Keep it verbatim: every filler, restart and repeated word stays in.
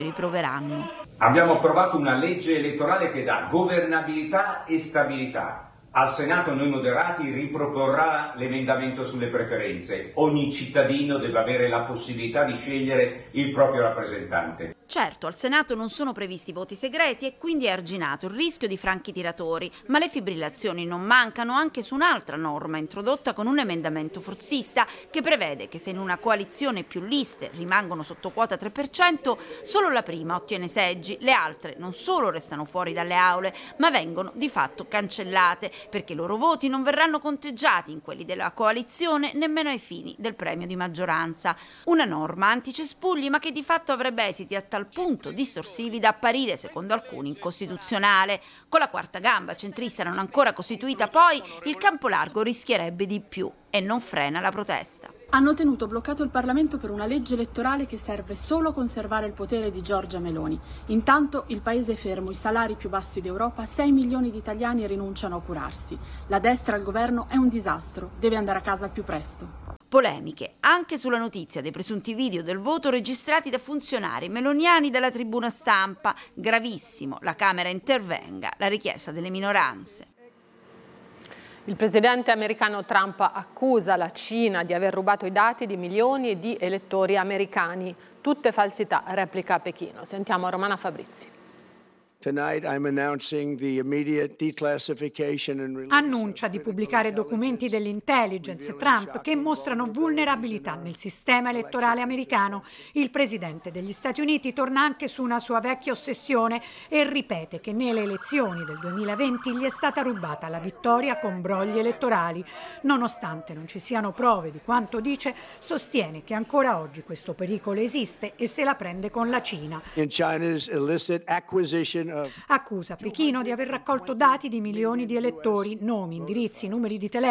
riproveranno. Abbiamo approvato una legge elettorale che dà governabilità e stabilità. Al Senato noi moderati riproporrà l'emendamento sulle preferenze. Ogni cittadino deve avere la possibilità di scegliere il proprio rappresentante. Certo, al Senato non sono previsti voti segreti e quindi è arginato il rischio di franchi tiratori, ma le fibrillazioni non mancano anche su un'altra norma introdotta con un emendamento forzista che prevede che se in una coalizione più liste rimangono sotto quota tre per cento, solo la prima ottiene seggi, le altre non solo restano fuori dalle aule, ma vengono di fatto cancellate, perché i loro voti non verranno conteggiati in quelli della coalizione nemmeno ai fini del premio di maggioranza. Una norma anticespugli ma che di fatto avrebbe esiti a tal punto distorsivi da apparire, secondo alcuni, incostituzionale. Con la quarta gamba centrista non ancora costituita poi, il campo largo rischierebbe di più e non frena la protesta. Hanno tenuto bloccato il Parlamento per una legge elettorale che serve solo a conservare il potere di Giorgia Meloni. Intanto il paese è fermo, i salari più bassi d'Europa, sei milioni di italiani rinunciano a curarsi. La destra al governo è un disastro, deve andare a casa al più presto. Polemiche anche sulla notizia dei presunti video del voto registrati da funzionari meloniani dalla tribuna stampa. Gravissimo, la Camera intervenga, la richiesta delle minoranze. Il presidente americano Trump accusa la Cina di aver rubato i dati di milioni di elettori americani. Tutte falsità, replica Pechino. Sentiamo Romana Fabrizi. Annuncia di pubblicare documenti dell'intelligence Trump che mostrano vulnerabilità nel sistema elettorale americano. Il presidente degli Stati Uniti torna anche su una sua vecchia ossessione e ripete che nelle elezioni del duemilaventi gli è stata rubata la vittoria con brogli elettorali. Nonostante non ci siano prove di quanto dice, sostiene che ancora oggi questo pericolo esiste e se la prende con la Cina. Accusa Pechino di aver raccolto dati di milioni di elettori, nomi, indirizzi, numeri di telefono